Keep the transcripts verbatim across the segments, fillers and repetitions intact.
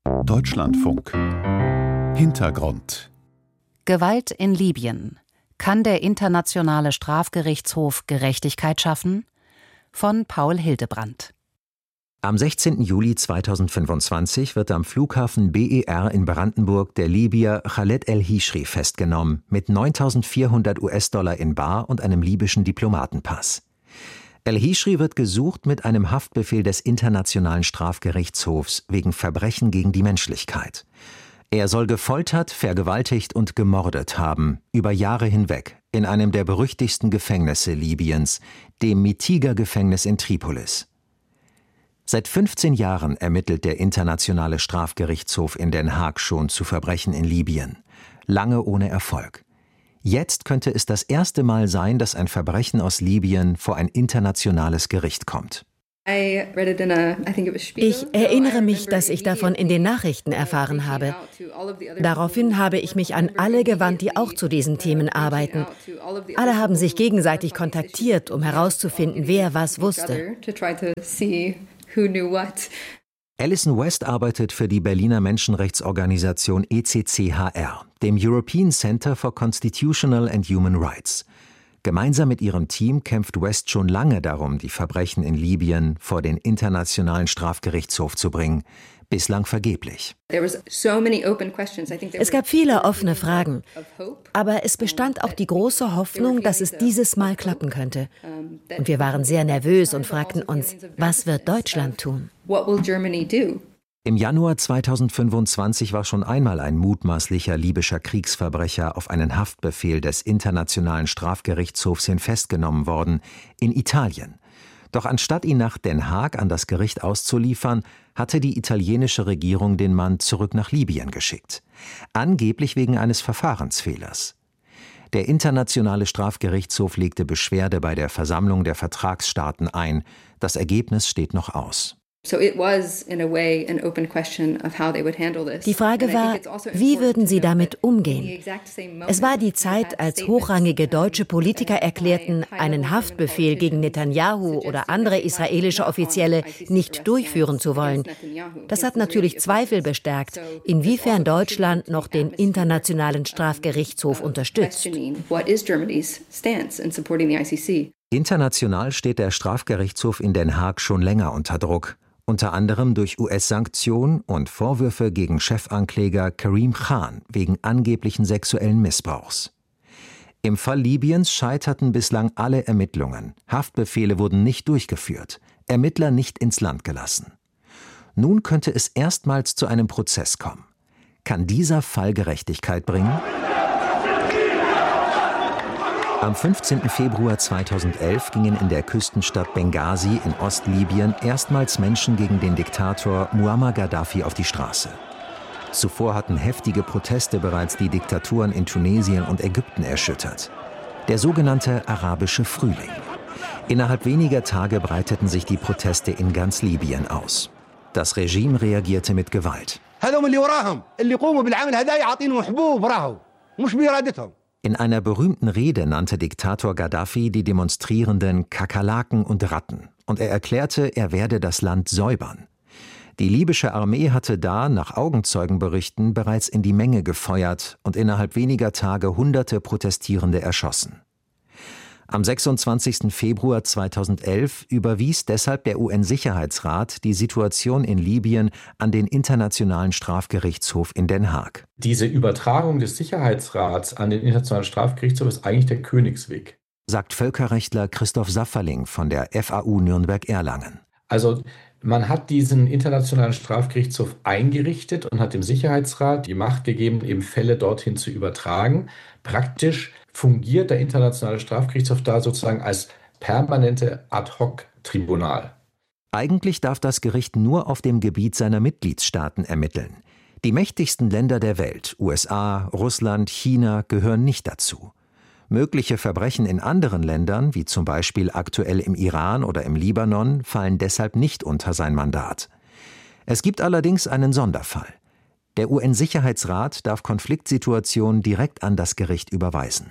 Deutschlandfunk. Hintergrund. Gewalt in Libyen. Kann der Internationale Strafgerichtshof Gerechtigkeit schaffen? Von Paul Hildebrandt. Am sechzehnten Juli zweitausendfünfundzwanzig wird am Flughafen B E R in Brandenburg der Libyer Khaled El-Hishri festgenommen, mit neuntausendvierhundert US-Dollar in bar und einem libyschen Diplomatenpass. El-Hishri wird gesucht mit einem Haftbefehl des Internationalen Strafgerichtshofs wegen Verbrechen gegen die Menschlichkeit. Er soll gefoltert, vergewaltigt und gemordet haben, über Jahre hinweg, in einem der berüchtigsten Gefängnisse Libyens, dem Mitiga-Gefängnis in Tripolis. Seit fünfzehn Jahren ermittelt der Internationale Strafgerichtshof in Den Haag schon zu Verbrechen in Libyen. Lange ohne Erfolg. Jetzt könnte es das erste Mal sein, dass ein Verbrechen aus Libyen vor ein internationales Gericht kommt. Ich erinnere mich, dass ich davon in den Nachrichten erfahren habe. Daraufhin habe ich mich an alle gewandt, die auch zu diesen Themen arbeiten. Alle haben sich gegenseitig kontaktiert, um herauszufinden, wer was wusste. Alison West arbeitet für die Berliner Menschenrechtsorganisation E C C H R, dem European Center for Constitutional and Human Rights. Gemeinsam mit ihrem Team kämpft West schon lange darum, die Verbrechen in Libyen vor den Internationalen Strafgerichtshof zu bringen. Bislang vergeblich. Es gab viele offene Fragen, aber es bestand auch die große Hoffnung, dass es dieses Mal klappen könnte. Und wir waren sehr nervös und fragten uns, was wird Deutschland tun? Im Januar zweitausendfünfundzwanzig war schon einmal ein mutmaßlicher libyscher Kriegsverbrecher auf einen Haftbefehl des Internationalen Strafgerichtshofs hin festgenommen worden, in Italien. Doch anstatt ihn nach Den Haag an das Gericht auszuliefern, hatte die italienische Regierung den Mann zurück nach Libyen geschickt. Angeblich wegen eines Verfahrensfehlers. Der Internationale Strafgerichtshof legte Beschwerde bei der Versammlung der Vertragsstaaten ein. Das Ergebnis steht noch aus. Die Frage war, wie würden sie damit umgehen? Es war die Zeit, als hochrangige deutsche Politiker erklärten, einen Haftbefehl gegen Netanyahu oder andere israelische Offizielle nicht durchführen zu wollen. Das hat natürlich Zweifel bestärkt, inwiefern Deutschland noch den Internationalen Strafgerichtshof unterstützt. International steht der Strafgerichtshof in Den Haag schon länger unter Druck. Unter anderem durch U S-Sanktionen und Vorwürfe gegen Chefankläger Karim Khan wegen angeblichen sexuellen Missbrauchs. Im Fall Libyens scheiterten bislang alle Ermittlungen. Haftbefehle wurden nicht durchgeführt, Ermittler nicht ins Land gelassen. Nun könnte es erstmals zu einem Prozess kommen. Kann dieser Fall Gerechtigkeit bringen? Am fünfzehnten Februar zweitausendelf gingen in der Küstenstadt Benghazi in Ostlibyen erstmals Menschen gegen den Diktator Muammar Gaddafi auf die Straße. Zuvor hatten heftige Proteste bereits die Diktaturen in Tunesien und Ägypten erschüttert. Der sogenannte arabische Frühling. Innerhalb weniger Tage breiteten sich die Proteste in ganz Libyen aus. Das Regime reagierte mit Gewalt. In einer berühmten Rede nannte Diktator Gaddafi die Demonstrierenden Kakerlaken und Ratten und er erklärte, er werde das Land säubern. Die libysche Armee hatte da, nach Augenzeugenberichten, bereits in die Menge gefeuert und innerhalb weniger Tage hunderte Protestierende erschossen. Am sechsundzwanzigsten Februar zweitausendelf überwies deshalb der U N-Sicherheitsrat die Situation in Libyen an den Internationalen Strafgerichtshof in Den Haag. Diese Übertragung des Sicherheitsrats an den Internationalen Strafgerichtshof ist eigentlich der Königsweg, sagt Völkerrechtler Christoph Safferling von der F A U Nürnberg-Erlangen. Also man hat diesen Internationalen Strafgerichtshof eingerichtet und hat dem Sicherheitsrat die Macht gegeben, eben Fälle dorthin zu übertragen. Praktisch fungiert der Internationale Strafgerichtshof da sozusagen als permanente Ad-hoc-Tribunal. Eigentlich darf das Gericht nur auf dem Gebiet seiner Mitgliedstaaten ermitteln. Die mächtigsten Länder der Welt, U S A, Russland, China, gehören nicht dazu. Mögliche Verbrechen in anderen Ländern, wie zum Beispiel aktuell im Iran oder im Libanon, fallen deshalb nicht unter sein Mandat. Es gibt allerdings einen Sonderfall. Der U N-Sicherheitsrat darf Konfliktsituationen direkt an das Gericht überweisen.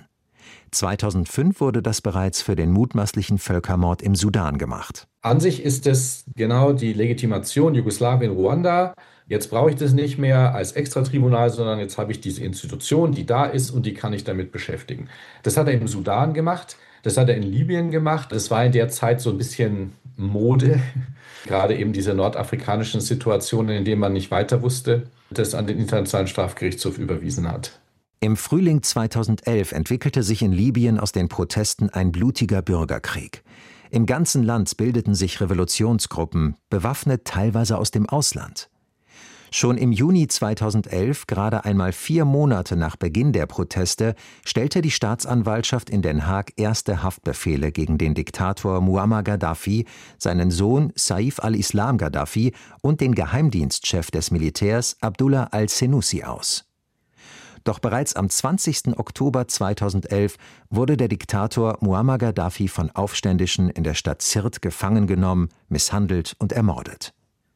zweitausendfünf wurde das bereits für den mutmaßlichen Völkermord im Sudan gemacht. An sich ist es genau die Legitimation Jugoslawien, Ruanda. Jetzt brauche ich das nicht mehr als Extratribunal, sondern jetzt habe ich diese Institution, die da ist und die kann ich damit beschäftigen. Das hat er im Sudan gemacht, das hat er in Libyen gemacht. Das war in der Zeit so ein bisschen Mode, gerade eben diese nordafrikanischen Situationen, in denen man nicht weiter wusste, das an den Internationalen Strafgerichtshof überwiesen hat. Im Frühling zweitausendelf entwickelte sich in Libyen aus den Protesten ein blutiger Bürgerkrieg. Im ganzen Land bildeten sich Revolutionsgruppen, bewaffnet teilweise aus dem Ausland. Schon im Juni zweitausendelf, gerade einmal vier Monate nach Beginn der Proteste, stellte die Staatsanwaltschaft in Den Haag erste Haftbefehle gegen den Diktator Muammar Gaddafi, seinen Sohn Saif al-Islam Gaddafi und den Geheimdienstchef des Militärs Abdullah al-Senussi aus. Doch bereits am zwanzigsten Oktober zweitausendelf wurde der Diktator Muammar Gaddafi von Aufständischen in der Stadt Sirte gefangen genommen, misshandelt und ermordet.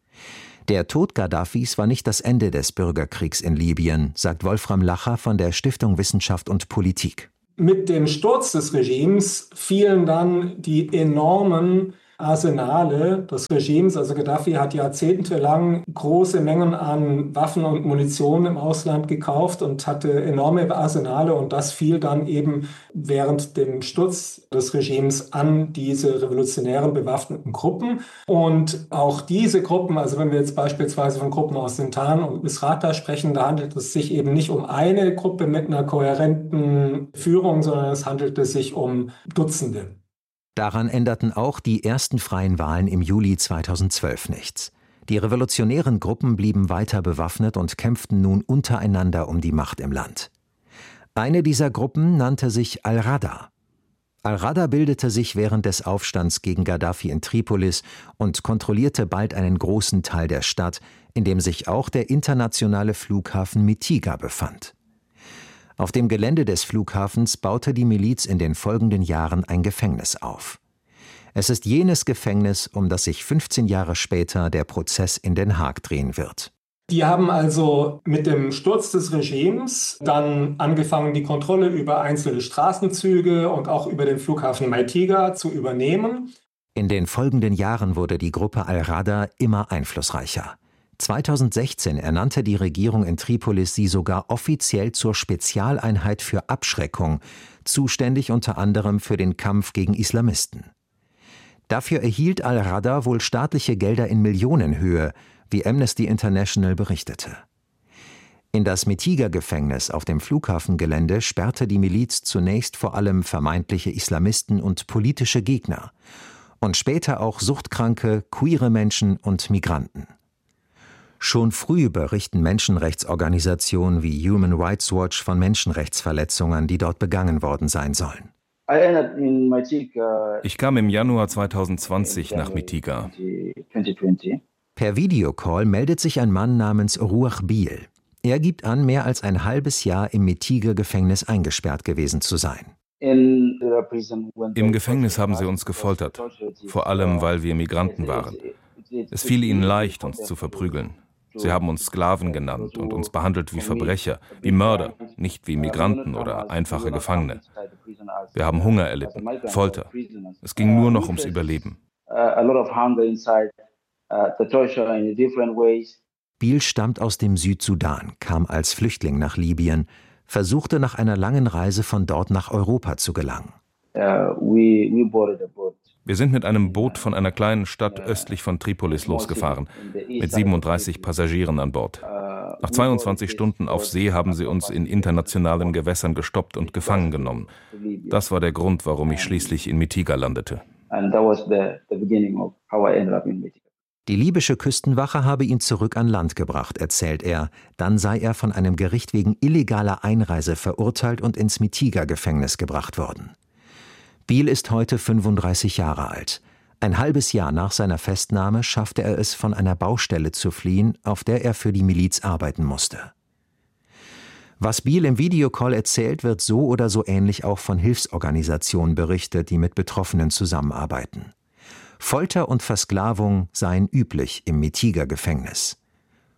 Der Tod Gaddafis war nicht das Ende des Bürgerkriegs in Libyen, sagt Wolfram Lacher von der Stiftung Wissenschaft und Politik. Mit dem Sturz des Regimes fielen dann die enormen Arsenale des Regimes. Also Gaddafi hat jahrzehntelang große Mengen an Waffen und Munition im Ausland gekauft und hatte enorme Arsenale, und das fiel dann eben während dem Sturz des Regimes an diese revolutionären bewaffneten Gruppen. Und auch diese Gruppen, also wenn wir jetzt beispielsweise von Gruppen aus Sintan und Misrata sprechen, da handelt es sich eben nicht um eine Gruppe mit einer kohärenten Führung, sondern es handelte sich um Dutzende. Daran änderten auch die ersten freien Wahlen im Juli zweitausendzwölf nichts. Die revolutionären Gruppen blieben weiter bewaffnet und kämpften nun untereinander um die Macht im Land. Eine dieser Gruppen nannte sich Al-Rada. Al-Rada bildete sich während des Aufstands gegen Gaddafi in Tripolis und kontrollierte bald einen großen Teil der Stadt, in dem sich auch der internationale Flughafen Mitiga befand. Auf dem Gelände des Flughafens baute die Miliz in den folgenden Jahren ein Gefängnis auf. Es ist jenes Gefängnis, um das sich fünfzehn Jahre später der Prozess in Den Haag drehen wird. Die haben also mit dem Sturz des Regimes dann angefangen, die Kontrolle über einzelne Straßenzüge und auch über den Flughafen Mitiga zu übernehmen. In den folgenden Jahren wurde die Gruppe Al-Rada immer einflussreicher. zweitausendsechzehn ernannte die Regierung in Tripolis sie sogar offiziell zur Spezialeinheit für Abschreckung, zuständig unter anderem für den Kampf gegen Islamisten. Dafür erhielt Al-Rada wohl staatliche Gelder in Millionenhöhe, wie Amnesty International berichtete. In das Mitiga-Gefängnis auf dem Flughafengelände sperrte die Miliz zunächst vor allem vermeintliche Islamisten und politische Gegner und später auch suchtkranke, queere Menschen und Migranten. Schon früh berichten Menschenrechtsorganisationen wie Human Rights Watch von Menschenrechtsverletzungen, die dort begangen worden sein sollen. Ich kam im Januar zweitausendzwanzig nach Mitiga. Per Videocall meldet sich ein Mann namens Ruach Biel. Er gibt an, mehr als ein halbes Jahr im Mitiga-Gefängnis eingesperrt gewesen zu sein. Im Gefängnis haben sie uns gefoltert, vor allem weil wir Migranten waren. Es fiel ihnen leicht, uns zu verprügeln. Sie haben uns Sklaven genannt und uns behandelt wie Verbrecher, wie Mörder, nicht wie Migranten oder einfache Gefangene. Wir haben Hunger erlitten, Folter. Es ging nur noch ums Überleben. Biel stammt aus dem Südsudan, kam als Flüchtling nach Libyen, versuchte nach einer langen Reise von dort nach Europa zu gelangen. Wir sind mit einem Boot von einer kleinen Stadt östlich von Tripolis losgefahren, mit siebenunddreißig Passagieren an Bord. Nach zweiundzwanzig Stunden auf See haben sie uns in internationalen Gewässern gestoppt und gefangen genommen. Das war der Grund, warum ich schließlich in Mitiga landete. Die libysche Küstenwache habe ihn zurück an Land gebracht, erzählt er. Dann sei er von einem Gericht wegen illegaler Einreise verurteilt und ins Mitiga-Gefängnis gebracht worden. Biel ist heute fünfunddreißig Jahre alt. Ein halbes Jahr nach seiner Festnahme schaffte er es, von einer Baustelle zu fliehen, auf der er für die Miliz arbeiten musste. Was Biel im Videocall erzählt, wird so oder so ähnlich auch von Hilfsorganisationen berichtet, die mit Betroffenen zusammenarbeiten. Folter und Versklavung seien üblich im Mitiga-Gefängnis.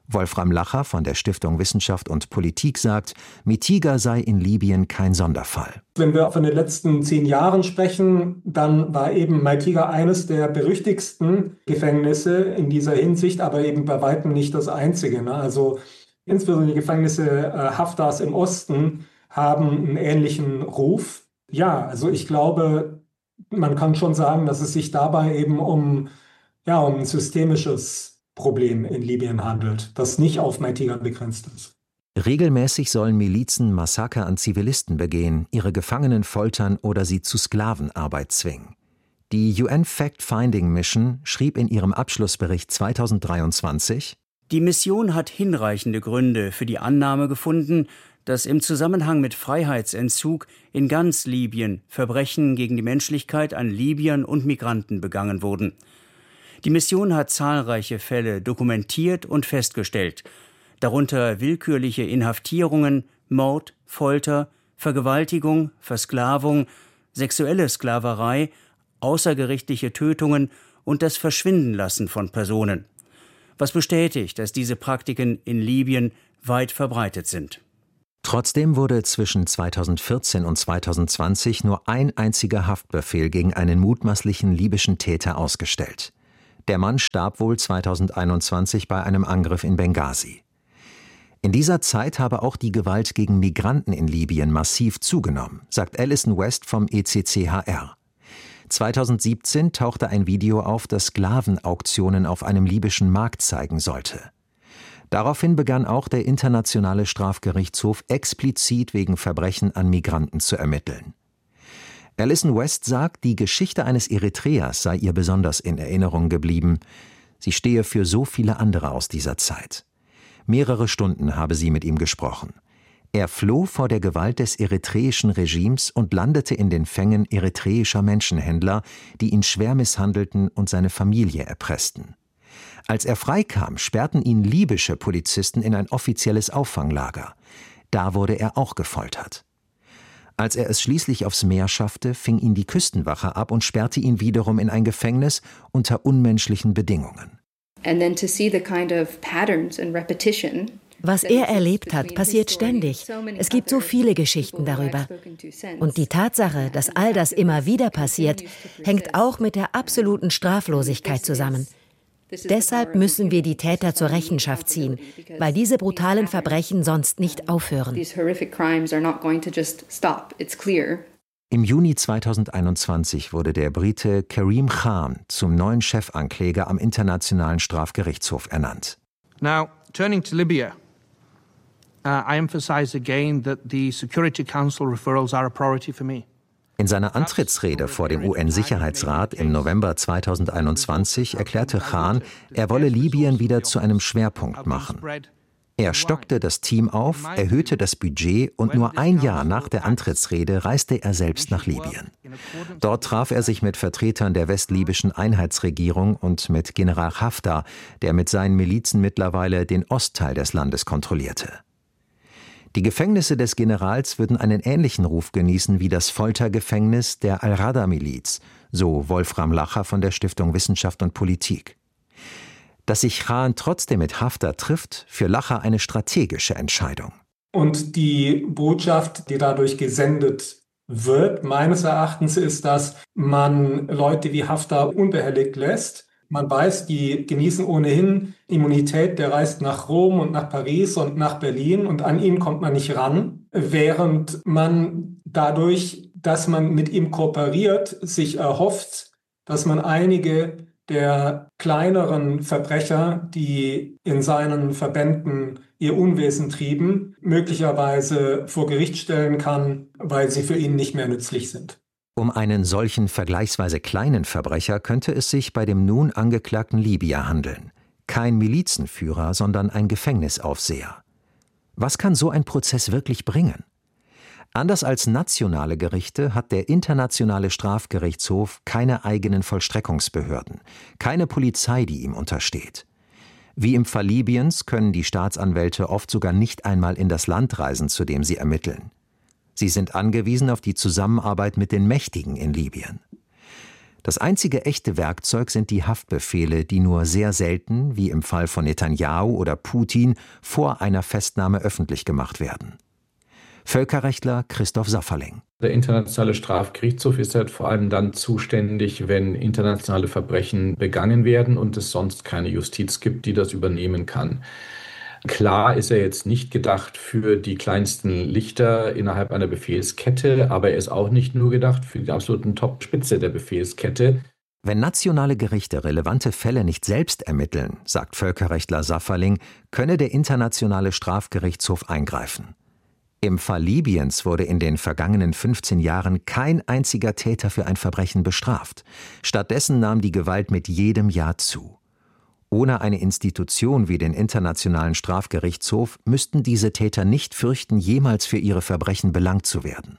Wolfram Lacher von der Stiftung Wissenschaft und Politik sagt, Mitiga sei in Libyen kein Sonderfall. Wenn wir von den letzten zehn Jahren sprechen, dann war eben Mitiga eines der berüchtigsten Gefängnisse in dieser Hinsicht, aber eben bei weitem nicht das einzige. Ne? Also insbesondere die Gefängnisse äh, Haftars im Osten haben einen ähnlichen Ruf. Ja, also ich glaube, man kann schon sagen, dass es sich dabei eben um, ja, um ein systemisches Problem in Libyen handelt, das nicht auf Mitiga begrenzt ist. Regelmäßig sollen Milizen Massaker an Zivilisten begehen, ihre Gefangenen foltern oder sie zu Sklavenarbeit zwingen. Die U N Fact-Finding Mission schrieb in ihrem Abschlussbericht zweitausenddreiundzwanzig: Die Mission hat hinreichende Gründe für die Annahme gefunden, dass im Zusammenhang mit Freiheitsentzug in ganz Libyen Verbrechen gegen die Menschlichkeit an Libyern und Migranten begangen wurden. Die Mission hat zahlreiche Fälle dokumentiert und festgestellt, darunter willkürliche Inhaftierungen, Mord, Folter, Vergewaltigung, Versklavung, sexuelle Sklaverei, außergerichtliche Tötungen und das Verschwindenlassen von Personen, was bestätigt, dass diese Praktiken in Libyen weit verbreitet sind. Trotzdem wurde zwischen zweitausendvierzehn und zweitausendzwanzig nur ein einziger Haftbefehl gegen einen mutmaßlichen libyschen Täter ausgestellt. Der Mann starb wohl zweitausendeinundzwanzig bei einem Angriff in Benghazi. In dieser Zeit habe auch die Gewalt gegen Migranten in Libyen massiv zugenommen, sagt Alison West vom E C C H R. zweitausendsiebzehn tauchte ein Video auf, das Sklavenauktionen auf einem libyschen Markt zeigen sollte. Daraufhin begann auch der Internationale Strafgerichtshof explizit wegen Verbrechen an Migranten zu ermitteln. Alison West sagt, die Geschichte eines Eritreers sei ihr besonders in Erinnerung geblieben. Sie stehe für so viele andere aus dieser Zeit. Mehrere Stunden habe sie mit ihm gesprochen. Er floh vor der Gewalt des eritreischen Regimes und landete in den Fängen eritreischer Menschenhändler, die ihn schwer misshandelten und seine Familie erpressten. Als er freikam, sperrten ihn libysche Polizisten in ein offizielles Auffanglager. Da wurde er auch gefoltert. Als er es schließlich aufs Meer schaffte, fing ihn die Küstenwache ab und sperrte ihn wiederum in ein Gefängnis unter unmenschlichen Bedingungen. Was er erlebt hat, passiert ständig. Es gibt so viele Geschichten darüber. Und die Tatsache, dass all das immer wieder passiert, hängt auch mit der absoluten Straflosigkeit zusammen. Deshalb müssen wir die Täter zur Rechenschaft ziehen, weil diese brutalen Verbrechen sonst nicht aufhören. Im Juni zweitausendeinundzwanzig wurde der Brite Karim Khan zum neuen Chefankläger am Internationalen Strafgerichtshof ernannt. Now, turning to Libya, uh, I emphasize again that the Security Council referrals are a priority for me. In seiner Antrittsrede vor dem U N-Sicherheitsrat im November zweitausendeinundzwanzig erklärte Khan, er wolle Libyen wieder zu einem Schwerpunkt machen. Er stockte das Team auf, erhöhte das Budget und nur ein Jahr nach der Antrittsrede reiste er selbst nach Libyen. Dort traf er sich mit Vertretern der westlibyschen Einheitsregierung und mit General Haftar, der mit seinen Milizen mittlerweile den Ostteil des Landes kontrollierte. Die Gefängnisse des Generals würden einen ähnlichen Ruf genießen wie das Foltergefängnis der Al-Rada-Miliz, so Wolfram Lacher von der Stiftung Wissenschaft und Politik. Dass sich Khan trotzdem mit Haftar trifft, für Lacher eine strategische Entscheidung. Und die Botschaft, die dadurch gesendet wird, meines Erachtens, ist, dass man Leute wie Haftar unbehelligt lässt. Man weiß, die genießen ohnehin Immunität, der reist nach Rom und nach Paris und nach Berlin und an ihn kommt man nicht ran, während man dadurch, dass man mit ihm kooperiert, sich erhofft, dass man einige der kleineren Verbrecher, die in seinen Verbänden ihr Unwesen trieben, möglicherweise vor Gericht stellen kann, weil sie für ihn nicht mehr nützlich sind. Um einen solchen vergleichsweise kleinen Verbrecher könnte es sich bei dem nun angeklagten Libyer handeln. Kein Milizenführer, sondern ein Gefängnisaufseher. Was kann so ein Prozess wirklich bringen? Anders als nationale Gerichte hat der Internationale Strafgerichtshof keine eigenen Vollstreckungsbehörden, keine Polizei, die ihm untersteht. Wie im Fall Libyens können die Staatsanwälte oft sogar nicht einmal in das Land reisen, zu dem sie ermitteln. Sie sind angewiesen auf die Zusammenarbeit mit den Mächtigen in Libyen. Das einzige echte Werkzeug sind die Haftbefehle, die nur sehr selten, wie im Fall von Netanyahu oder Putin, vor einer Festnahme öffentlich gemacht werden. Völkerrechtler Christoph Safferling. Der Internationale Strafgerichtshof ist halt vor allem dann zuständig, wenn internationale Verbrechen begangen werden und es sonst keine Justiz gibt, die das übernehmen kann. Klar ist er jetzt nicht gedacht für die kleinsten Lichter innerhalb einer Befehlskette, aber er ist auch nicht nur gedacht für die absoluten Top-Spitze der Befehlskette. Wenn nationale Gerichte relevante Fälle nicht selbst ermitteln, sagt Völkerrechtler Safferling, könne der Internationale Strafgerichtshof eingreifen. Im Fall Libyens wurde in den vergangenen fünfzehn Jahren kein einziger Täter für ein Verbrechen bestraft. Stattdessen nahm die Gewalt mit jedem Jahr zu. Ohne eine Institution wie den Internationalen Strafgerichtshof müssten diese Täter nicht fürchten, jemals für ihre Verbrechen belangt zu werden.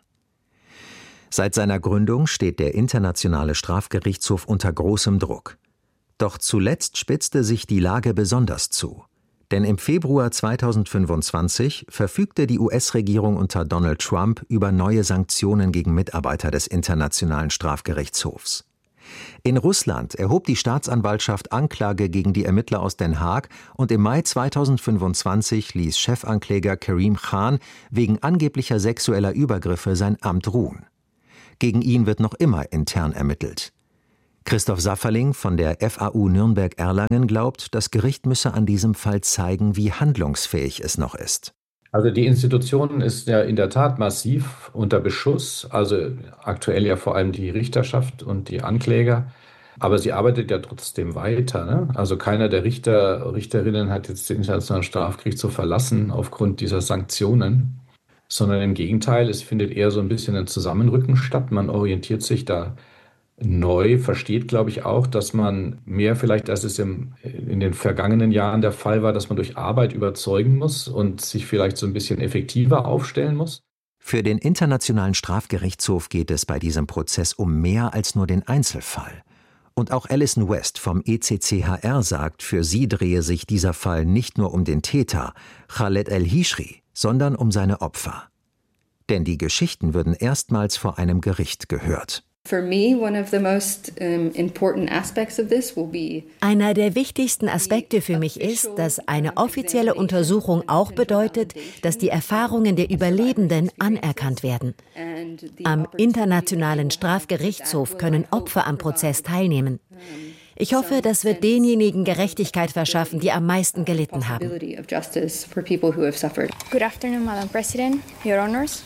Seit seiner Gründung steht der Internationale Strafgerichtshof unter großem Druck. Doch zuletzt spitzte sich die Lage besonders zu. Denn im Februar zweitausendfünfundzwanzig verfügte die U S-Regierung unter Donald Trump über neue Sanktionen gegen Mitarbeiter des Internationalen Strafgerichtshofs. In Russland erhob die Staatsanwaltschaft Anklage gegen die Ermittler aus Den Haag und im Mai zweitausendfünfundzwanzig ließ Chefankläger Karim Khan wegen angeblicher sexueller Übergriffe sein Amt ruhen. Gegen ihn wird noch immer intern ermittelt. Christoph Safferling von der F A U Nürnberg-Erlangen glaubt, das Gericht müsse an diesem Fall zeigen, wie handlungsfähig es noch ist. Also die Institution ist ja in der Tat massiv unter Beschuss, also aktuell ja vor allem die Richterschaft und die Ankläger, aber sie arbeitet ja trotzdem weiter, ne? Also keiner der Richter, Richterinnen hat jetzt den Internationalen Strafgerichtshof verlassen aufgrund dieser Sanktionen, sondern im Gegenteil, es findet eher so ein bisschen ein Zusammenrücken statt, man orientiert sich da neu, versteht, glaube ich, auch, dass man mehr vielleicht, als es im, in den vergangenen Jahren der Fall war, dass man durch Arbeit überzeugen muss und sich vielleicht so ein bisschen effektiver aufstellen muss. Für den Internationalen Strafgerichtshof geht es bei diesem Prozess um mehr als nur den Einzelfall. Und auch Alison West vom E C C H R sagt, für sie drehe sich dieser Fall nicht nur um den Täter, Khaled El-Hishri, sondern um seine Opfer. Denn die Geschichten würden erstmals vor einem Gericht gehört. Einer der wichtigsten Aspekte für mich ist, dass eine offizielle Untersuchung auch bedeutet, dass die Erfahrungen der Überlebenden anerkannt werden. Am Internationalen Strafgerichtshof können Opfer am Prozess teilnehmen. Ich hoffe, das wird denjenigen Gerechtigkeit verschaffen, die am meisten gelitten haben. Good afternoon, Madam President, Your Honors.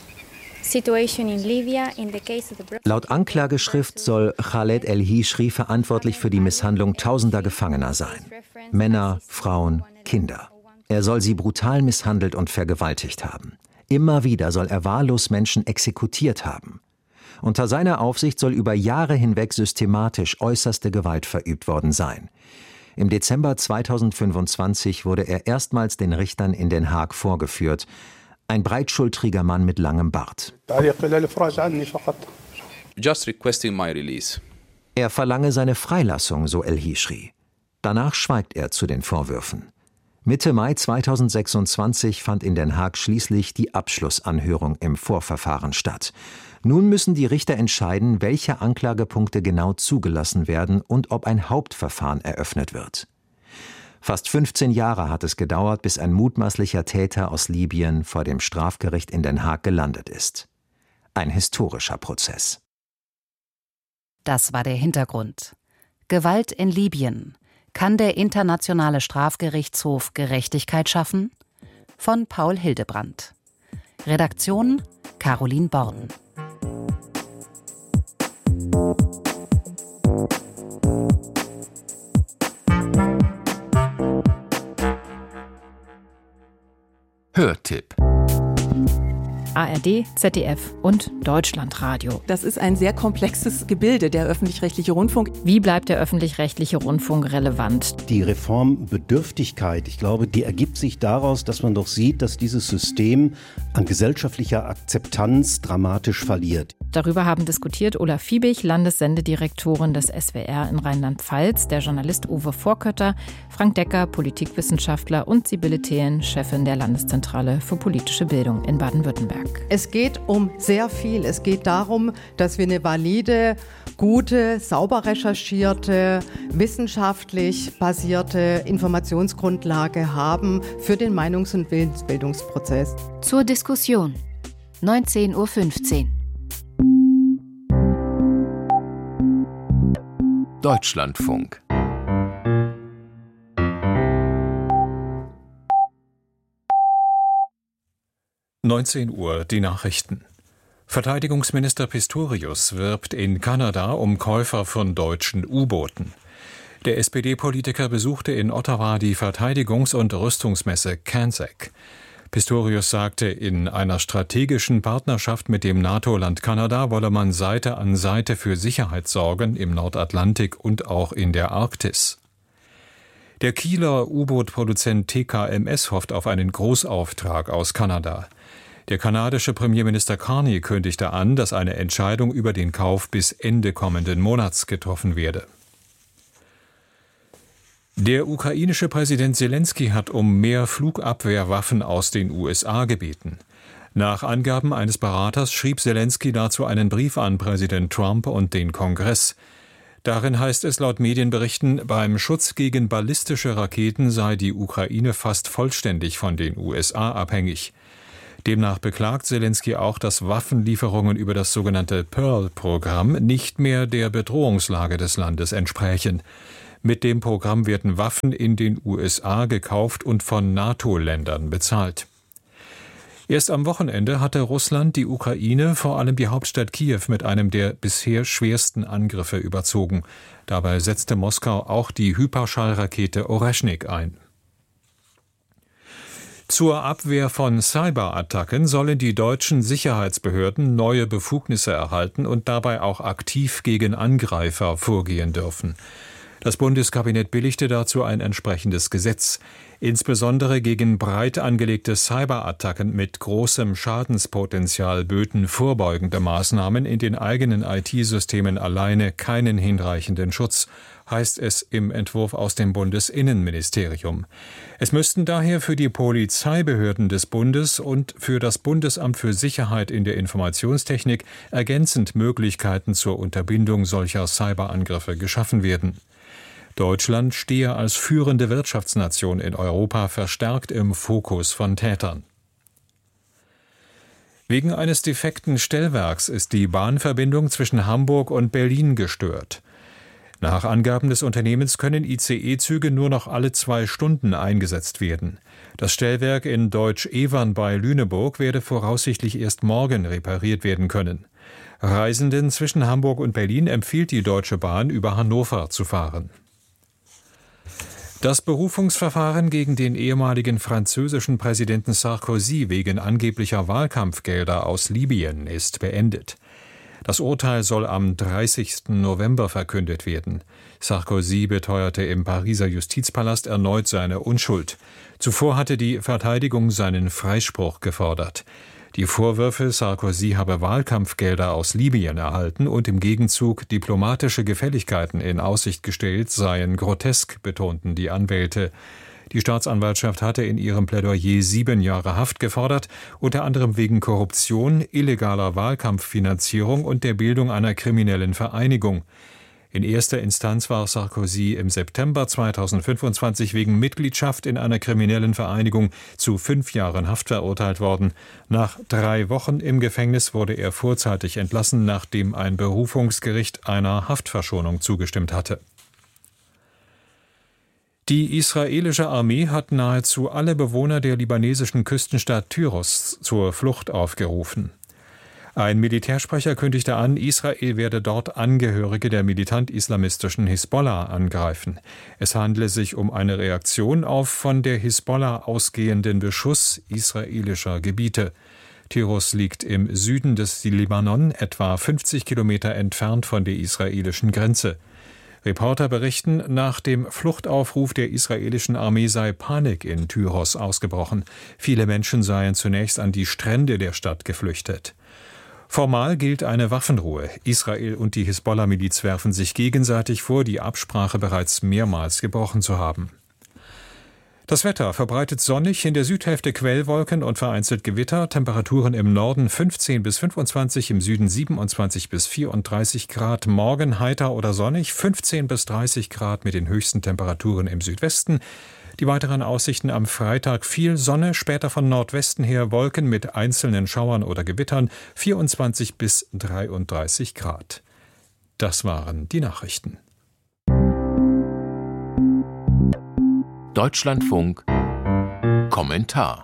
Laut Anklageschrift soll Khaled El-Hishri verantwortlich für die Misshandlung tausender Gefangener sein. Männer, Frauen, Kinder. Er soll sie brutal misshandelt und vergewaltigt haben. Immer wieder soll er wahllos Menschen exekutiert haben. Unter seiner Aufsicht soll über Jahre hinweg systematisch äußerste Gewalt verübt worden sein. Im Dezember zweitausendfünfundzwanzig wurde er erstmals den Richtern in Den Haag vorgeführt. Ein breitschultriger Mann mit langem Bart. Just requesting my release. Er verlange seine Freilassung, so El-Hishri. Danach schweigt er zu den Vorwürfen. Mitte Mai zweitausendsechsundzwanzig fand in Den Haag schließlich die Abschlussanhörung im Vorverfahren statt. Nun müssen die Richter entscheiden, welche Anklagepunkte genau zugelassen werden und ob ein Hauptverfahren eröffnet wird. Fast fünfzehn Jahre hat es gedauert, bis ein mutmaßlicher Täter aus Libyen vor dem Strafgericht in Den Haag gelandet ist. Ein historischer Prozess. Das war der Hintergrund. Gewalt in Libyen. Kann der Internationale Strafgerichtshof Gerechtigkeit schaffen? Von Paul Hildebrandt. Redaktion Caroline Born. Hörtipp. A R D, Z D F und Deutschlandradio. Das ist ein sehr komplexes Gebilde, der öffentlich-rechtliche Rundfunk. Wie bleibt der öffentlich-rechtliche Rundfunk relevant? Die Reformbedürftigkeit, ich glaube, die ergibt sich daraus, dass man doch sieht, dass dieses System an gesellschaftlicher Akzeptanz dramatisch verliert. Darüber haben diskutiert Ulla Fiebig, Landessendedirektorin des S W R in Rheinland-Pfalz, der Journalist Uwe Vorkötter, Frank Decker, Politikwissenschaftler und Sibylle Thelen, Chefin der Landeszentrale für politische Bildung in Baden-Württemberg. Es geht um sehr viel. Es geht darum, dass wir eine valide, gute, sauber recherchierte, wissenschaftlich basierte Informationsgrundlage haben für den Meinungs- und Willensbildungsprozess. Zur Diskussion. neunzehn Uhr fünfzehn. Deutschlandfunk. neunzehn Uhr, die Nachrichten. Verteidigungsminister Pistorius wirbt in Kanada um Käufer von deutschen U-Booten. Der S P D-Politiker besuchte in Ottawa die Verteidigungs- und Rüstungsmesse CANSEC. Pistorius sagte, in einer strategischen Partnerschaft mit dem NATO-Land Kanada wolle man Seite an Seite für Sicherheit sorgen im Nordatlantik und auch in der Arktis. Der Kieler U-Boot-Produzent T K M S hofft auf einen Großauftrag aus Kanada. Der kanadische Premierminister Carney kündigte an, dass eine Entscheidung über den Kauf bis Ende kommenden Monats getroffen werde. Der ukrainische Präsident Selensky hat um mehr Flugabwehrwaffen aus den U S A gebeten. Nach Angaben eines Beraters schrieb Selensky dazu einen Brief an Präsident Trump und den Kongress. Darin heißt es laut Medienberichten, beim Schutz gegen ballistische Raketen sei die Ukraine fast vollständig von den U S A abhängig. Demnach beklagt Selensky auch, dass Waffenlieferungen über das sogenannte Pearl-Programm nicht mehr der Bedrohungslage des Landes entsprächen. Mit dem Programm werden Waffen in den U S A gekauft und von NATO-Ländern bezahlt. Erst am Wochenende hatte Russland die Ukraine, vor allem die Hauptstadt Kiew, mit einem der bisher schwersten Angriffe überzogen. Dabei setzte Moskau auch die Hyperschallrakete Oreschnik ein. Zur Abwehr von Cyberattacken sollen die deutschen Sicherheitsbehörden neue Befugnisse erhalten und dabei auch aktiv gegen Angreifer vorgehen dürfen. Das Bundeskabinett billigte dazu ein entsprechendes Gesetz. Insbesondere gegen breit angelegte Cyberattacken mit großem Schadenspotenzial böten vorbeugende Maßnahmen in den eigenen I T-Systemen alleine keinen hinreichenden Schutz, heißt es im Entwurf aus dem Bundesinnenministerium. Es müssten daher für die Polizeibehörden des Bundes und für das Bundesamt für Sicherheit in der Informationstechnik ergänzend Möglichkeiten zur Unterbindung solcher Cyberangriffe geschaffen werden. Deutschland stehe als führende Wirtschaftsnation in Europa verstärkt im Fokus von Tätern. Wegen eines defekten Stellwerks ist die Bahnverbindung zwischen Hamburg und Berlin gestört. Nach Angaben des Unternehmens können I C E-Züge nur noch alle zwei Stunden eingesetzt werden. Das Stellwerk in Deutsch-Evern bei Lüneburg werde voraussichtlich erst morgen repariert werden können. Reisenden zwischen Hamburg und Berlin empfiehlt die Deutsche Bahn, über Hannover zu fahren. Das Berufungsverfahren gegen den ehemaligen französischen Präsidenten Sarkozy wegen angeblicher Wahlkampfgelder aus Libyen ist beendet. Das Urteil soll am dreißigsten November verkündet werden. Sarkozy beteuerte im Pariser Justizpalast erneut seine Unschuld. Zuvor hatte die Verteidigung seinen Freispruch gefordert. Die Vorwürfe, Sarkozy habe Wahlkampfgelder aus Libyen erhalten und im Gegenzug diplomatische Gefälligkeiten in Aussicht gestellt, seien grotesk, betonten die Anwälte. Die Staatsanwaltschaft hatte in ihrem Plädoyer sieben Jahre Haft gefordert, unter anderem wegen Korruption, illegaler Wahlkampffinanzierung und der Bildung einer kriminellen Vereinigung. In erster Instanz war Sarkozy im September zweitausendfünfundzwanzig wegen Mitgliedschaft in einer kriminellen Vereinigung zu fünf Jahren Haft verurteilt worden. Nach drei Wochen im Gefängnis wurde er vorzeitig entlassen, nachdem ein Berufungsgericht einer Haftverschonung zugestimmt hatte. Die israelische Armee hat nahezu alle Bewohner der libanesischen Küstenstadt Tyros zur Flucht aufgerufen. Ein Militärsprecher kündigte an, Israel werde dort Angehörige der militant-islamistischen Hisbollah angreifen. Es handle sich um eine Reaktion auf von der Hisbollah ausgehenden Beschuss israelischer Gebiete. Tyros liegt im Süden des Libanon, etwa fünfzig Kilometer entfernt von der israelischen Grenze. Reporter berichten, nach dem Fluchtaufruf der israelischen Armee sei Panik in Tyros ausgebrochen. Viele Menschen seien zunächst an die Strände der Stadt geflüchtet. Formal gilt eine Waffenruhe. Israel und die Hisbollah-Miliz werfen sich gegenseitig vor, die Absprache bereits mehrmals gebrochen zu haben. Das Wetter verbreitet sonnig, in der Südhälfte Quellwolken und vereinzelt Gewitter. Temperaturen im Norden fünfzehn bis fünfundzwanzig, im Süden siebenundzwanzig bis vierunddreißig Grad. Morgen heiter oder sonnig, fünfzehn bis dreißig Grad mit den höchsten Temperaturen im Südwesten. Die weiteren Aussichten am Freitag: viel Sonne, später von Nordwesten her Wolken mit einzelnen Schauern oder Gewittern, vierundzwanzig bis dreiunddreißig Grad. Das waren die Nachrichten. Deutschlandfunk Kommentar.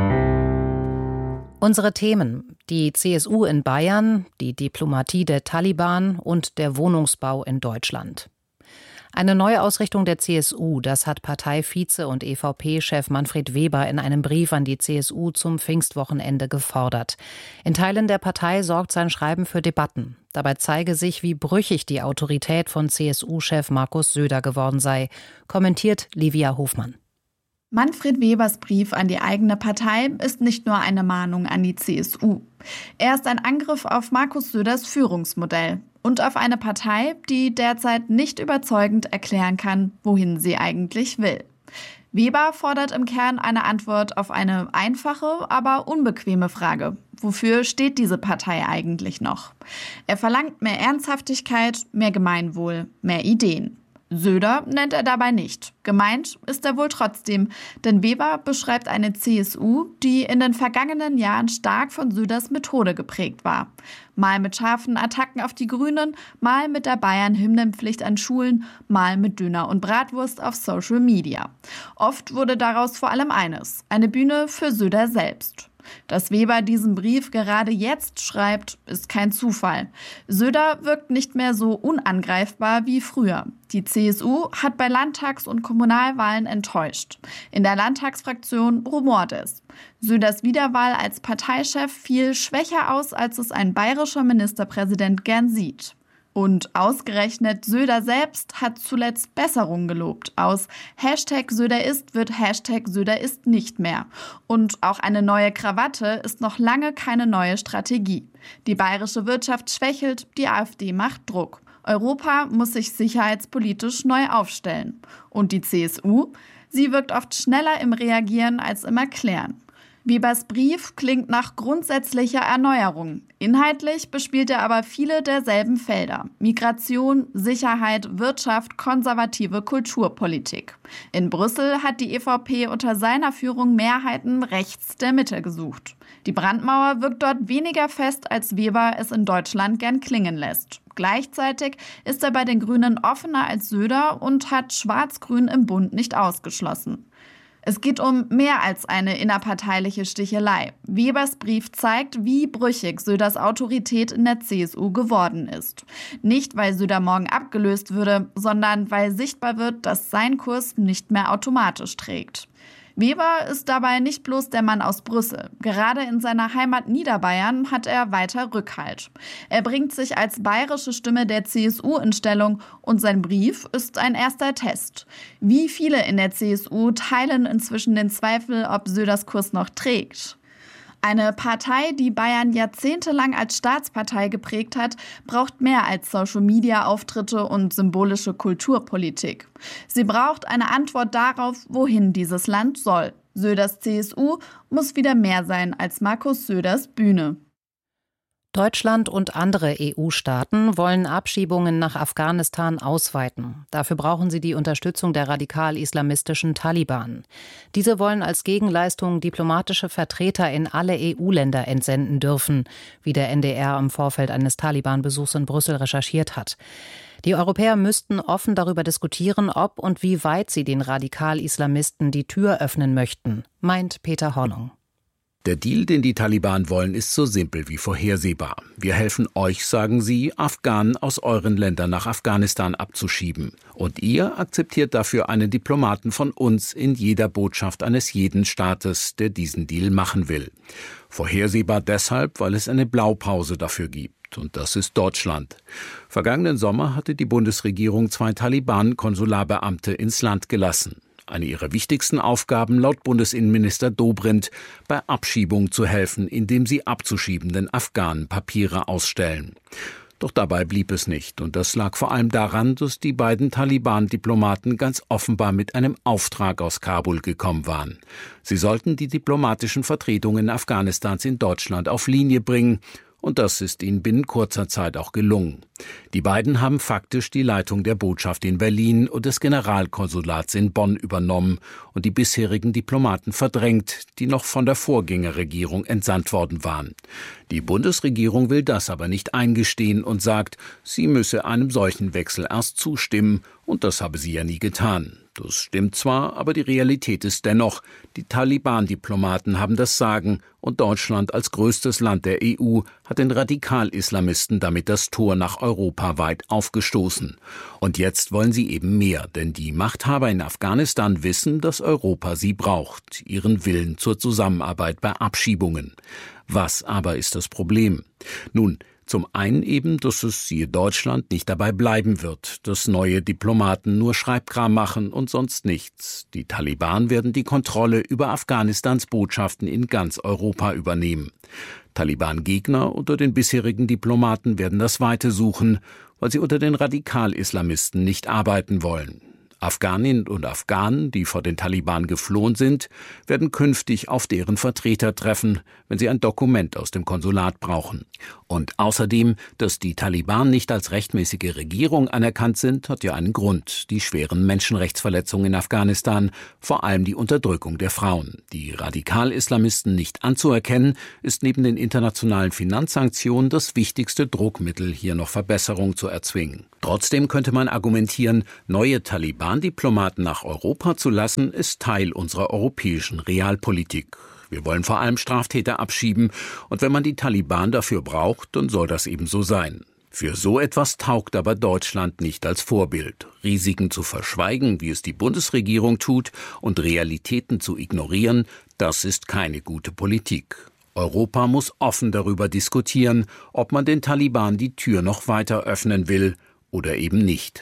Unsere Themen: die C S U in Bayern, die Diplomatie der Taliban und der Wohnungsbau in Deutschland. Eine Neuausrichtung der C S U, das hat Parteivize und E V P-Chef Manfred Weber in einem Brief an die C S U zum Pfingstwochenende gefordert. In Teilen der Partei sorgt sein Schreiben für Debatten. Dabei zeige sich, wie brüchig die Autorität von C S U-Chef Markus Söder geworden sei, kommentiert Livia Hofmann. Manfred Webers Brief an die eigene Partei ist nicht nur eine Mahnung an die C S U. Er ist ein Angriff auf Markus Söders Führungsmodell und auf eine Partei, die derzeit nicht überzeugend erklären kann, wohin sie eigentlich will. Weber fordert im Kern eine Antwort auf eine einfache, aber unbequeme Frage. Wofür steht diese Partei eigentlich noch? Er verlangt mehr Ernsthaftigkeit, mehr Gemeinwohl, mehr Ideen. Söder nennt er dabei nicht. Gemeint ist er wohl trotzdem, denn Weber beschreibt eine C S U, die in den vergangenen Jahren stark von Söders Methode geprägt war. Mal mit scharfen Attacken auf die Grünen, mal mit der Bayern-Hymnenpflicht an Schulen, mal mit Döner und Bratwurst auf Social Media. Oft wurde daraus vor allem eines: eine Bühne für Söder selbst. Dass Weber diesen Brief gerade jetzt schreibt, ist kein Zufall. Söder wirkt nicht mehr so unangreifbar wie früher. Die C S U hat bei Landtags- und Kommunalwahlen enttäuscht. In der Landtagsfraktion rumort es. Söders Wiederwahl als Parteichef fiel schwächer aus, als es ein bayerischer Ministerpräsident gern sieht. Und ausgerechnet Söder selbst hat zuletzt Besserung gelobt. Aus Hashtag Söder ist wird Hashtag Söder ist nicht mehr. Und auch eine neue Krawatte ist noch lange keine neue Strategie. Die bayerische Wirtschaft schwächelt, die AfD macht Druck. Europa muss sich sicherheitspolitisch neu aufstellen. Und die C S U? Sie wirkt oft schneller im Reagieren als im Erklären. Webers Brief klingt nach grundsätzlicher Erneuerung. Inhaltlich bespielt er aber viele derselben Felder: Migration, Sicherheit, Wirtschaft, konservative Kulturpolitik. In Brüssel hat die E V P unter seiner Führung Mehrheiten rechts der Mitte gesucht. Die Brandmauer wirkt dort weniger fest, als Weber es in Deutschland gern klingen lässt. Gleichzeitig ist er bei den Grünen offener als Söder und hat Schwarz-Grün im Bund nicht ausgeschlossen. Es geht um mehr als eine innerparteiliche Stichelei. Webers Brief zeigt, wie brüchig Söders Autorität in der C S U geworden ist. Nicht, weil Söder morgen abgelöst würde, sondern weil sichtbar wird, dass sein Kurs nicht mehr automatisch trägt. Weber ist dabei nicht bloß der Mann aus Brüssel. Gerade in seiner Heimat Niederbayern hat er weiter Rückhalt. Er bringt sich als bayerische Stimme der C S U in Stellung und sein Brief ist ein erster Test. Wie viele in der C S U teilen inzwischen den Zweifel, ob Söders Kurs noch trägt? Eine Partei, die Bayern jahrzehntelang als Staatspartei geprägt hat, braucht mehr als Social-Media-Auftritte und symbolische Kulturpolitik. Sie braucht eine Antwort darauf, wohin dieses Land soll. Söders C S U muss wieder mehr sein als Markus Söders Bühne. Deutschland und andere E U-Staaten wollen Abschiebungen nach Afghanistan ausweiten. Dafür brauchen sie die Unterstützung der radikal-islamistischen Taliban. Diese wollen als Gegenleistung diplomatische Vertreter in alle E U-Länder entsenden dürfen, wie der N D R im Vorfeld eines Taliban-Besuchs in Brüssel recherchiert hat. Die Europäer müssten offen darüber diskutieren, ob und wie weit sie den Radikal-Islamisten die Tür öffnen möchten, meint Peter Hornung. Der Deal, den die Taliban wollen, ist so simpel wie vorhersehbar. Wir helfen euch, sagen sie, Afghanen aus euren Ländern nach Afghanistan abzuschieben. Und ihr akzeptiert dafür einen Diplomaten von uns in jeder Botschaft eines jeden Staates, der diesen Deal machen will. Vorhersehbar deshalb, weil es eine Blaupause dafür gibt. Und das ist Deutschland. Vergangenen Sommer hatte die Bundesregierung zwei Taliban-Konsularbeamte ins Land gelassen. Eine ihrer wichtigsten Aufgaben laut Bundesinnenminister Dobrindt, bei Abschiebung zu helfen, indem sie abzuschiebenden Afghanen Papiere ausstellen. Doch dabei blieb es nicht, und das lag vor allem daran, dass die beiden Taliban-Diplomaten ganz offenbar mit einem Auftrag aus Kabul gekommen waren. Sie sollten die diplomatischen Vertretungen Afghanistans in Deutschland auf Linie bringen, und das ist ihnen binnen kurzer Zeit auch gelungen. Die beiden haben faktisch die Leitung der Botschaft in Berlin und des Generalkonsulats in Bonn übernommen und die bisherigen Diplomaten verdrängt, die noch von der Vorgängerregierung entsandt worden waren. Die Bundesregierung will das aber nicht eingestehen und sagt, sie müsse einem solchen Wechsel erst zustimmen, und das habe sie ja nie getan. Das stimmt zwar, aber die Realität ist dennoch, die Taliban-Diplomaten haben das Sagen und Deutschland als größtes Land der E U hat den Radikal-Islamisten damit das Tor nach Europa weit aufgestoßen. Und jetzt wollen sie eben mehr, denn die Machthaber in Afghanistan wissen, dass Europa sie braucht, ihren Willen zur Zusammenarbeit bei Abschiebungen. Was aber ist das Problem? Nun, zum einen eben, dass es, siehe Deutschland, nicht dabei bleiben wird, dass neue Diplomaten nur Schreibkram machen und sonst nichts. Die Taliban werden die Kontrolle über Afghanistans Botschaften in ganz Europa übernehmen. Taliban-Gegner unter den bisherigen Diplomaten werden das Weite suchen, weil sie unter den Radikal-Islamisten nicht arbeiten wollen. Afghaninnen und Afghanen, die vor den Taliban geflohen sind, werden künftig auf deren Vertreter treffen, wenn sie ein Dokument aus dem Konsulat brauchen. Und außerdem, dass die Taliban nicht als rechtmäßige Regierung anerkannt sind, hat ja einen Grund: die schweren Menschenrechtsverletzungen in Afghanistan, vor allem die Unterdrückung der Frauen. Die Radikal-Islamisten nicht anzuerkennen, ist neben den internationalen Finanzsanktionen das wichtigste Druckmittel, hier noch Verbesserung zu erzwingen. Trotzdem könnte man argumentieren, neue Taliban-Diplomaten nach Europa zu lassen, ist Teil unserer europäischen Realpolitik. Wir wollen vor allem Straftäter abschieben, und wenn man die Taliban dafür braucht, dann soll das eben so sein. Für so etwas taugt aber Deutschland nicht als Vorbild. Risiken zu verschweigen, wie es die Bundesregierung tut, und Realitäten zu ignorieren, das ist keine gute Politik. Europa muss offen darüber diskutieren, ob man den Taliban die Tür noch weiter öffnen will oder eben nicht.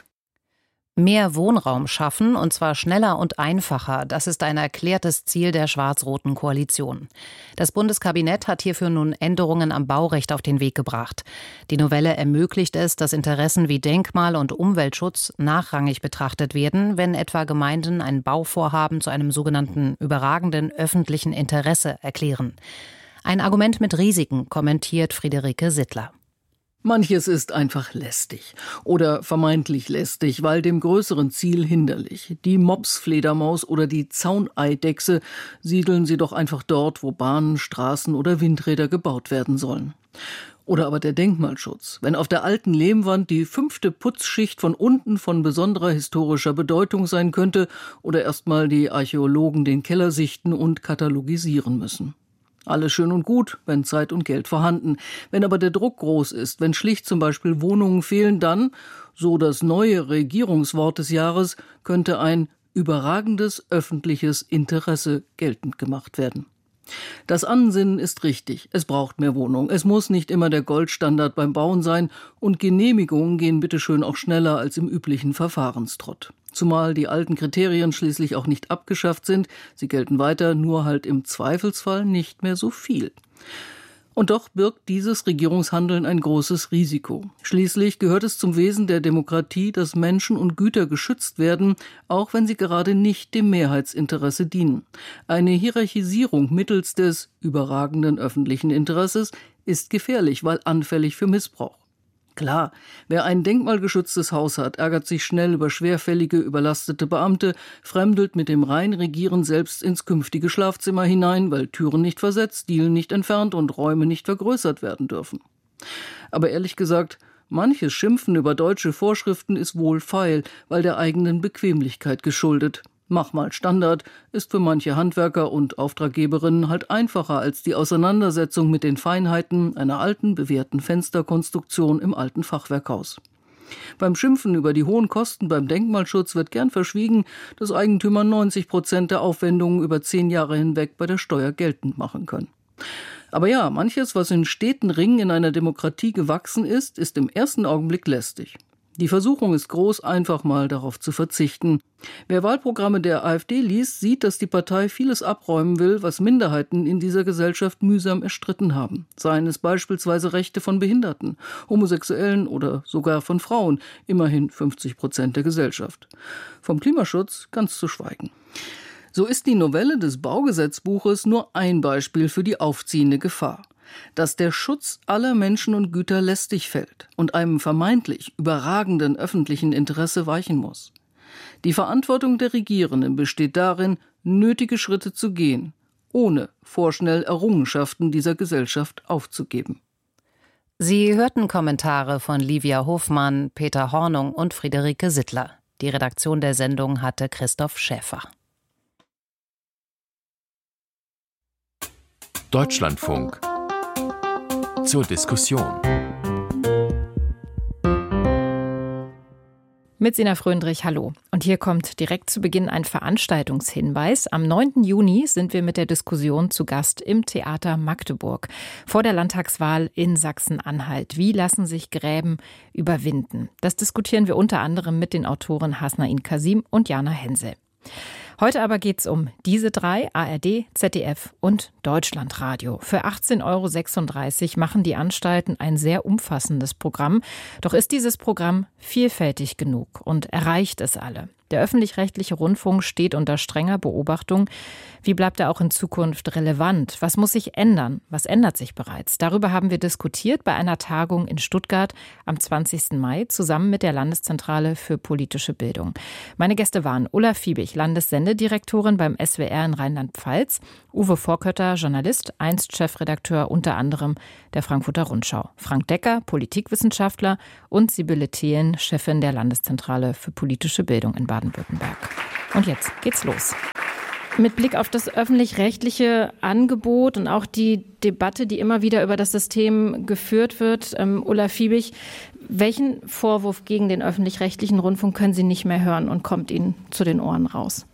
Mehr Wohnraum schaffen, und zwar schneller und einfacher, das ist ein erklärtes Ziel der schwarz-roten Koalition. Das Bundeskabinett hat hierfür nun Änderungen am Baurecht auf den Weg gebracht. Die Novelle ermöglicht es, dass Interessen wie Denkmal- und Umweltschutz nachrangig betrachtet werden, wenn etwa Gemeinden ein Bauvorhaben zu einem sogenannten überragenden öffentlichen Interesse erklären. Ein Argument mit Risiken, kommentiert Friederike Sittler. Manches ist einfach lästig oder vermeintlich lästig, weil dem größeren Ziel hinderlich. Die Mopsfledermaus oder die Zauneidechse, siedeln sie doch einfach dort, wo Bahnen, Straßen oder Windräder gebaut werden sollen. Oder aber der Denkmalschutz. Wenn auf der alten Lehmwand die fünfte Putzschicht von unten von besonderer historischer Bedeutung sein könnte oder erstmal die Archäologen den Keller sichten und katalogisieren müssen. Alles schön und gut, wenn Zeit und Geld vorhanden. Wenn aber der Druck groß ist, wenn schlicht zum Beispiel Wohnungen fehlen, dann, so das neue Regierungswort des Jahres, könnte ein überragendes öffentliches Interesse geltend gemacht werden. Das Ansinnen ist richtig. Es braucht mehr Wohnungen. Es muss nicht immer der Goldstandard beim Bauen sein, und Genehmigungen gehen bitteschön auch schneller als im üblichen Verfahrenstrott. Zumal die alten Kriterien schließlich auch nicht abgeschafft sind. Sie gelten weiter, nur halt im Zweifelsfall nicht mehr so viel. Und doch birgt dieses Regierungshandeln ein großes Risiko. Schließlich gehört es zum Wesen der Demokratie, dass Menschen und Güter geschützt werden, auch wenn sie gerade nicht dem Mehrheitsinteresse dienen. Eine Hierarchisierung mittels des überragenden öffentlichen Interesses ist gefährlich, weil anfällig für Missbrauch. Klar, wer ein denkmalgeschütztes Haus hat, ärgert sich schnell über schwerfällige, überlastete Beamte, fremdelt mit dem Reinregieren selbst ins künftige Schlafzimmer hinein, weil Türen nicht versetzt, Dielen nicht entfernt und Räume nicht vergrößert werden dürfen. Aber ehrlich gesagt, manches Schimpfen über deutsche Vorschriften ist wohlfeil, weil der eigenen Bequemlichkeit geschuldet. Mach mal Standard ist für manche Handwerker und Auftraggeberinnen halt einfacher als die Auseinandersetzung mit den Feinheiten einer alten, bewährten Fensterkonstruktion im alten Fachwerkhaus. Beim Schimpfen über die hohen Kosten beim Denkmalschutz wird gern verschwiegen, dass Eigentümer neunzig Prozent der Aufwendungen über zehn Jahre hinweg bei der Steuer geltend machen können. Aber ja, manches, was in steten Ringen in einer Demokratie gewachsen ist, ist im ersten Augenblick lästig. Die Versuchung ist groß, einfach mal darauf zu verzichten. Wer Wahlprogramme der AfD liest, sieht, dass die Partei vieles abräumen will, was Minderheiten in dieser Gesellschaft mühsam erstritten haben. Seien es beispielsweise Rechte von Behinderten, Homosexuellen oder sogar von Frauen, immerhin fünfzig Prozent der Gesellschaft. Vom Klimaschutz ganz zu schweigen. So ist die Novelle des Baugesetzbuches nur ein Beispiel für die aufziehende Gefahr. Dass der Schutz aller Menschen und Güter lästig fällt und einem vermeintlich überragenden öffentlichen Interesse weichen muss. Die Verantwortung der Regierenden besteht darin, nötige Schritte zu gehen, ohne vorschnell Errungenschaften dieser Gesellschaft aufzugeben. Sie hörten Kommentare von Livia Hofmann, Peter Hornung und Friederike Sittler. Die Redaktion der Sendung hatte Christoph Schäfer. Deutschlandfunk zur Diskussion. Mit Sina Fröndrich, hallo. Und hier kommt direkt zu Beginn ein Veranstaltungshinweis. Am neunten Juni sind wir mit der Diskussion zu Gast im Theater Magdeburg vor der Landtagswahl in Sachsen-Anhalt. Wie lassen sich Gräben überwinden? Das diskutieren wir unter anderem mit den Autoren Hasnain Kasim und Jana Hensel. Heute aber geht's um diese drei, A R D, Z D F und Deutschlandradio. Für achtzehn Euro sechsunddreißig machen die Anstalten ein sehr umfassendes Programm. Doch ist dieses Programm vielfältig genug und erreicht es alle? Der öffentlich-rechtliche Rundfunk steht unter strenger Beobachtung. Wie bleibt er auch in Zukunft relevant? Was muss sich ändern? Was ändert sich bereits? Darüber haben wir diskutiert bei einer Tagung in Stuttgart am zwanzigsten Mai zusammen mit der Landeszentrale für politische Bildung. Meine Gäste waren Ulla Fiebig, Landessendedirektorin beim S W R in Rheinland-Pfalz, Uwe Vorkötter, Journalist, einst Chefredakteur unter anderem der Frankfurter Rundschau, Frank Decker, Politikwissenschaftler und Sibylle Thelen, Chefin der Landeszentrale für politische Bildung in Baden-Württemberg. Und jetzt geht's los. Mit Blick auf das öffentlich-rechtliche Angebot und auch die Debatte, die immer wieder über das System geführt wird, ähm, Ulla Fiebig, welchen Vorwurf gegen den öffentlich-rechtlichen Rundfunk können Sie nicht mehr hören und kommt Ihnen zu den Ohren raus?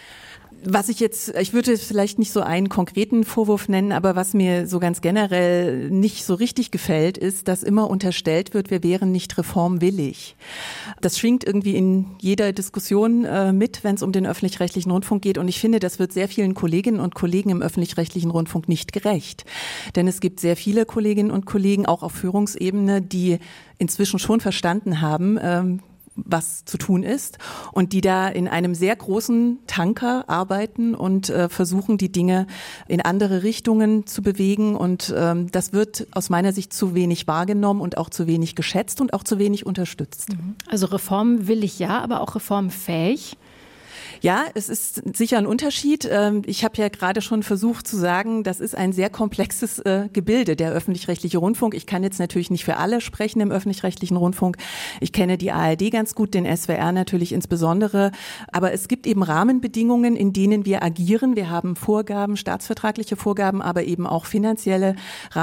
Was ich jetzt, ich würde vielleicht nicht so einen konkreten Vorwurf nennen, aber was mir so ganz generell nicht so richtig gefällt, ist, dass immer unterstellt wird, wir wären nicht reformwillig. Das schwingt irgendwie in jeder Diskussion äh, mit, wenn es um den öffentlich-rechtlichen Rundfunk geht. Und ich finde, das wird sehr vielen Kolleginnen und Kollegen im öffentlich-rechtlichen Rundfunk nicht gerecht. Denn es gibt sehr viele Kolleginnen und Kollegen, auch auf Führungsebene, die inzwischen schon verstanden haben, ähm, was zu tun ist und die da in einem sehr großen Tanker arbeiten und äh, versuchen, die Dinge in andere Richtungen zu bewegen. Und ähm, das wird aus meiner Sicht zu wenig wahrgenommen und auch zu wenig geschätzt und auch zu wenig unterstützt. Also reformwillig ja, aber auch reformfähig? Ja, es ist sicher ein Unterschied. Ich habe ja gerade schon versucht zu sagen, das ist ein sehr komplexes Gebilde, der öffentlich-rechtliche Rundfunk. Ich kann jetzt natürlich nicht für alle sprechen im öffentlich-rechtlichen Rundfunk. Ich kenne die A R D ganz gut, den S W R natürlich insbesondere. Aber es gibt eben Rahmenbedingungen, in denen wir agieren. Wir haben Vorgaben, staatsvertragliche Vorgaben, aber eben auch finanzielle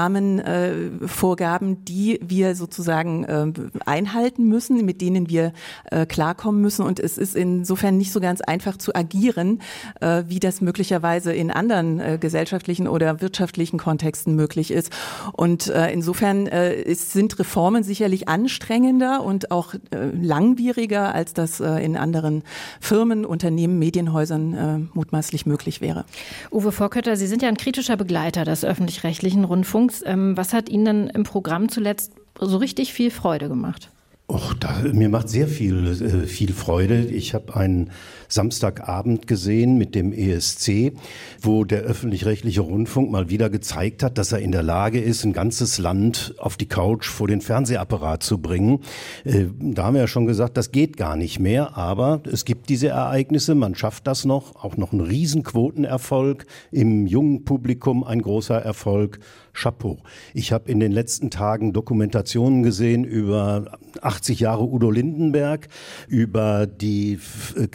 Rahmenvorgaben, die wir sozusagen einhalten müssen, mit denen wir klarkommen müssen. Und es ist insofern nicht so ganz einfach zu agieren, äh, wie das möglicherweise in anderen äh, gesellschaftlichen oder wirtschaftlichen Kontexten möglich ist. Und äh, insofern äh, ist, sind Reformen sicherlich anstrengender und auch äh, langwieriger, als das äh, in anderen Firmen, Unternehmen, Medienhäusern äh, mutmaßlich möglich wäre. Uwe Vorkötter, Sie sind ja ein kritischer Begleiter des öffentlich-rechtlichen Rundfunks. Ähm, was hat Ihnen denn im Programm zuletzt so richtig viel Freude gemacht? Och, da, mir macht sehr viel, äh, viel Freude. Ich habe einen Samstagabend gesehen mit dem E S C, wo der öffentlich-rechtliche Rundfunk mal wieder gezeigt hat, dass er in der Lage ist, ein ganzes Land auf die Couch vor den Fernsehapparat zu bringen. Äh, da haben wir ja schon gesagt, das geht gar nicht mehr, aber es gibt diese Ereignisse, man schafft das noch, auch noch ein Riesenquotenerfolg, im jungen Publikum ein großer Erfolg. Chapeau. Ich habe in den letzten Tagen Dokumentationen gesehen über achtzig Jahre Udo Lindenberg, über die Katastrophe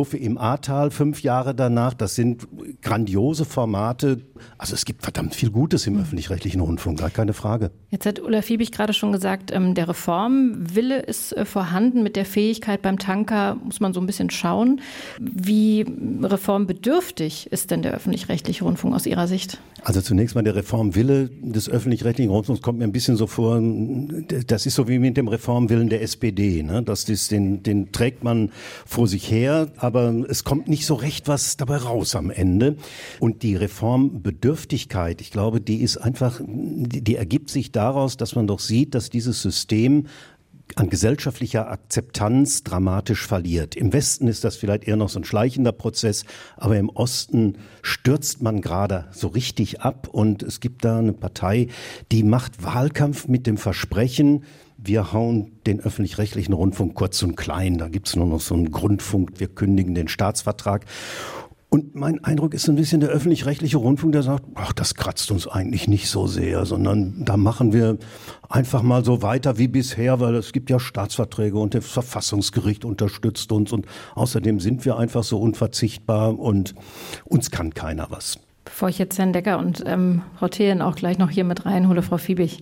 Zofe im Ahrtal fünf Jahre danach. Das sind grandiose Formate. Also es gibt verdammt viel Gutes im öffentlich-rechtlichen Rundfunk, gar keine Frage. Jetzt hat Ulla Fiebig gerade schon gesagt, der Reformwille ist vorhanden. Mit der Fähigkeit beim Tanker muss man so ein bisschen schauen. Wie reformbedürftig ist denn der öffentlich-rechtliche Rundfunk aus Ihrer Sicht? Also zunächst mal der Reformwille des öffentlich-rechtlichen Rundfunks kommt mir ein bisschen so vor, das ist so wie mit dem Reformwillen der S P D. Ne? Das ist, den, den trägt man vor sich her, aber es kommt nicht so recht was dabei raus am Ende. Und die Reformbedürftigkeit, ich glaube, die ist einfach, die, die ergibt sich daraus, dass man doch sieht, dass dieses System an gesellschaftlicher Akzeptanz dramatisch verliert. Im Westen ist das vielleicht eher noch so ein schleichender Prozess, aber im Osten stürzt man gerade so richtig ab und es gibt da eine Partei, die macht Wahlkampf mit dem Versprechen, wir hauen den öffentlich-rechtlichen Rundfunk kurz und klein, da gibt's nur noch so einen Grundfunk, wir kündigen den Staatsvertrag. Und mein Eindruck ist so ein bisschen der öffentlich-rechtliche Rundfunk, der sagt, ach, das kratzt uns eigentlich nicht so sehr, sondern da machen wir einfach mal so weiter wie bisher, weil es gibt ja Staatsverträge und das Verfassungsgericht unterstützt uns und außerdem sind wir einfach so unverzichtbar und uns kann keiner was. Bevor ich jetzt Herrn Decker und ähm, Frau Thelen auch gleich noch hier mit reinhole, Frau Fiebig.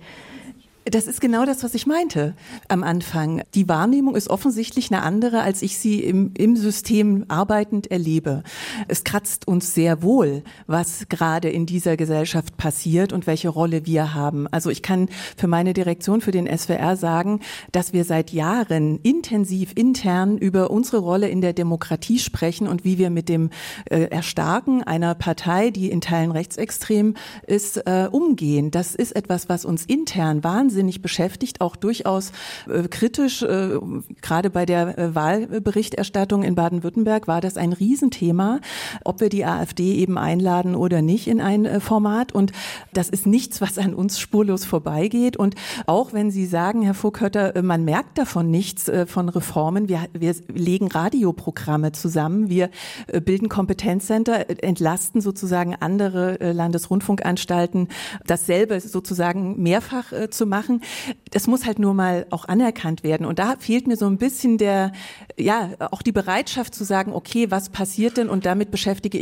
Das ist genau das, was ich meinte am Anfang. Die Wahrnehmung ist offensichtlich eine andere, als ich sie im, im System arbeitend erlebe. Es kratzt uns sehr wohl, was gerade in dieser Gesellschaft passiert und welche Rolle wir haben. Also ich kann für meine Direktion, für den S W R sagen, dass wir seit Jahren intensiv intern über unsere Rolle in der Demokratie sprechen und wie wir mit dem äh, Erstarken einer Partei, die in Teilen rechtsextrem ist, äh, umgehen. Das ist etwas, was uns intern wahnsinnig wahnsinnig beschäftigt, auch durchaus äh, kritisch. Äh, gerade bei der äh, Wahlberichterstattung in Baden-Württemberg war das ein Riesenthema, ob wir die AfD eben einladen oder nicht in ein äh, Format. Und das ist nichts, was an uns spurlos vorbeigeht. Und auch wenn Sie sagen, Herr Voghötter, man merkt davon nichts äh, von Reformen. Wir, wir legen Radioprogramme zusammen. Wir äh, bilden Kompetenzcenter, entlasten sozusagen andere äh, Landesrundfunkanstalten, dasselbe sozusagen mehrfach äh, zu machen. Das muss halt nur mal auch anerkannt werden. Und da fehlt mir so ein bisschen der, ja, auch die Bereitschaft zu sagen, okay, was passiert denn? Und damit beschäftige